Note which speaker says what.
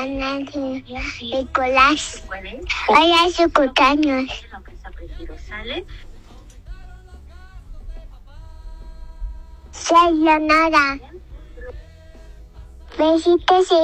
Speaker 1: mañana de Nicolás. Hoy es su cumpleaños. Soy Leonora. Besitos.